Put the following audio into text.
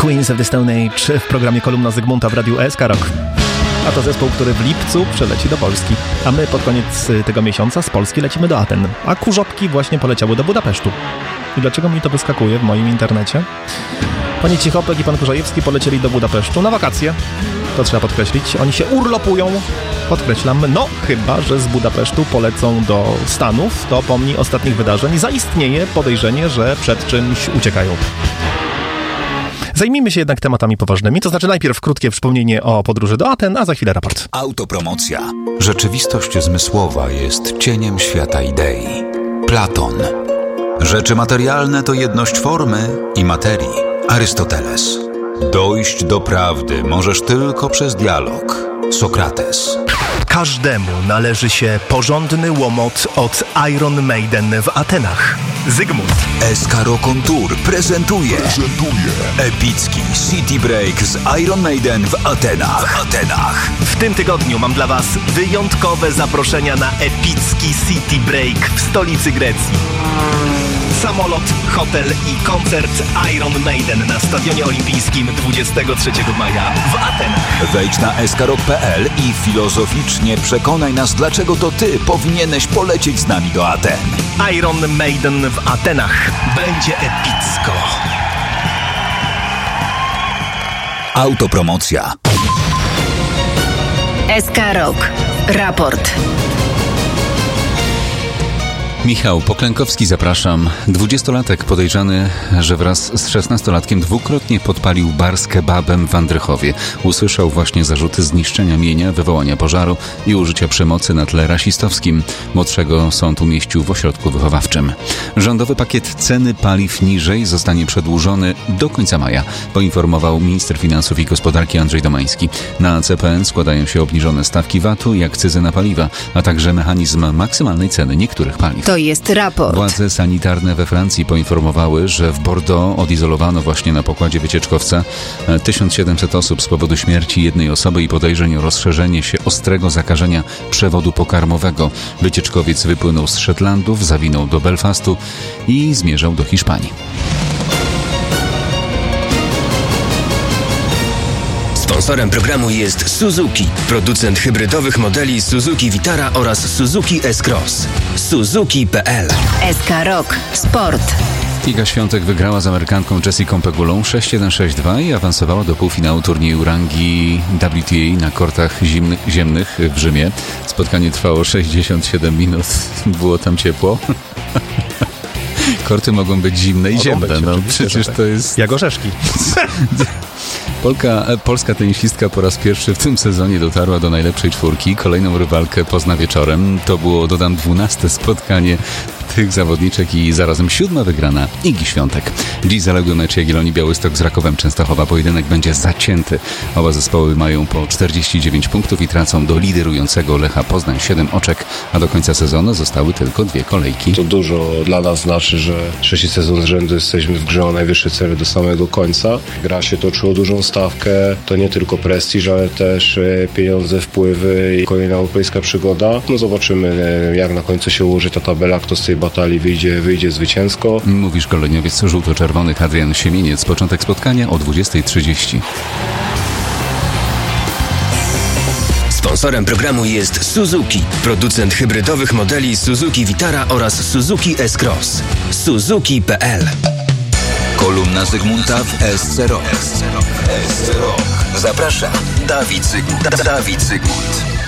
Queens of the Stone Age w programie Kolumna Zygmunta w Radiu SK Rock. A to zespół, który w lipcu przyleci do Polski. A my pod koniec tego miesiąca z Polski lecimy do Aten. A Kurzopki właśnie poleciały do Budapesztu. I dlaczego mi to wyskakuje w moim internecie? Pani Cichopek i pan Kurzajewski polecieli do Budapesztu na wakacje. To trzeba podkreślić. Oni się urlopują, podkreślam, no chyba, że z Budapesztu polecą do Stanów. To pomni ostatnich wydarzeń. Zaistnieje podejrzenie, że przed czymś uciekają. Zajmijmy się jednak tematami poważnymi, to znaczy najpierw krótkie przypomnienie o podróży do Aten, a za chwilę raport. Autopromocja. Rzeczywistość zmysłowa jest cieniem świata idei. Platon. Rzeczy materialne to jedność formy i materii. Arystoteles. Dojść do prawdy możesz tylko przez dialog. Sokrates. Każdemu należy się porządny łomot od Iron Maiden w Atenach. Zygmunt. SK Rock on Tour prezentuje epicki City Break z Iron Maiden w Atenach. W tym tygodniu mam dla Was wyjątkowe zaproszenia na epicki City Break w stolicy Grecji. Samolot, hotel i koncert Iron Maiden na Stadionie Olimpijskim 23 maja w Atenach. Wejdź na skrock.pl i filozoficznie przekonaj nas, dlaczego to ty powinieneś polecieć z nami do Aten. Iron Maiden w Atenach. Będzie epicko. Autopromocja. SK Rock. Raport. Michał Poklękowski, zapraszam. 20-latek podejrzany, że wraz z 16-latkiem dwukrotnie podpalił bar z kebabem w Andrychowie. Usłyszał właśnie zarzuty zniszczenia mienia, wywołania pożaru i użycia przemocy na tle rasistowskim. Młodszego sąd umieścił w ośrodku wychowawczym. Rządowy pakiet ceny paliw niżej zostanie przedłużony do końca maja, poinformował minister finansów i gospodarki Andrzej Domański. Na CPN składają się obniżone stawki VAT-u i akcyzy na paliwa, a także mechanizm maksymalnej ceny niektórych paliw. To jest raport. Władze sanitarne we Francji poinformowały, że w Bordeaux odizolowano właśnie na pokładzie wycieczkowca 1700 osób z powodu śmierci jednej osoby i podejrzeń o rozszerzenie się ostrego zakażenia przewodu pokarmowego. Wycieczkowiec wypłynął z Szetlandów, zawinął do Belfastu i zmierzał do Hiszpanii. Sponsorem programu jest Suzuki, producent hybrydowych modeli Suzuki Vitara oraz Suzuki S-Cross. Suzuki.pl. SK Rock. Sport. Iga Świątek wygrała z Amerykanką Jessicą Pegulą 6-1-6-2 i awansowała do półfinału turnieju rangi WTA na kortach ziemnych w Rzymie. Spotkanie trwało 67 minut. Było tam ciepło. Korty mogą być zimne i ziemne. No przecież to jest... Jak orzeszki. Polska tenisistka po raz pierwszy w tym sezonie dotarła do najlepszej czwórki. Kolejną rywalkę pozna wieczorem. To było, dodam, 12 spotkanie tych zawodniczek i zarazem 7 wygrana Igi Świątek. Dziś zaległy mecz Jagiellonii Białystok z Rakowem Częstochowa. Pojedynek będzie zacięty. Oba zespoły mają po 49 punktów i tracą do liderującego Lecha Poznań 7 oczek, a do końca sezonu zostały tylko 2 kolejki. To dużo dla nas znaczy, że 6 sezon z rzędu jesteśmy w grze o najwyższe cele do samego końca. Gra się toczy o dużą stawkę. To nie tylko prestiż, ale też pieniądze, wpływy i kolejna europejska przygoda. No zobaczymy, jak na końcu się ułoży ta tabela, kto z tej batalii wyjdzie zwycięsko. Mówi szkoleniowiec żółto-czerwonych Adrian Siemieniec. Początek spotkania o 20:30. Sponsorem programu jest Suzuki, producent hybrydowych modeli Suzuki Vitara oraz Suzuki S-Cross. Suzuki.pl. Kolumna Zygmunta w SC Rock. Zaprasza Dawid Zygmunt.